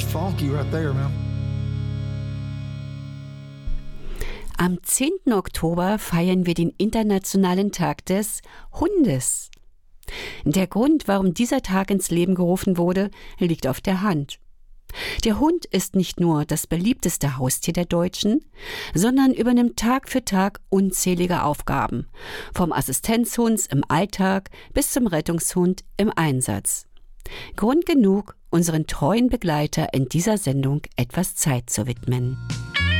That's funky right there, man. Am 10. Oktober feiern wir den Internationalen Tag des Hundes. Der Grund, warum dieser Tag ins Leben gerufen wurde, liegt auf der Hand. Der Hund ist nicht nur das beliebteste Haustier der Deutschen, sondern übernimmt Tag für Tag unzählige Aufgaben, vom Assistenzhund im Alltag bis zum Rettungshund im Einsatz. Grund genug, unseren treuen Begleiter in dieser Sendung etwas Zeit zu widmen.